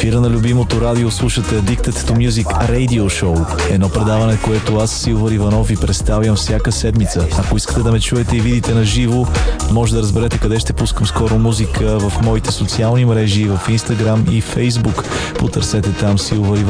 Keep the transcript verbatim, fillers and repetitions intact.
ефира на любимото радио слушате Addicted to Music Radio Show. Едно предаване, което аз, Силвър Иванов, ви представям всяка седмица. Ако искате да ме чуете и видите на живо, може да разберете къде ще пускам скоро музика в моите социални мрежи, в Instagram и Facebook. Потърсете там Силвър Иванов.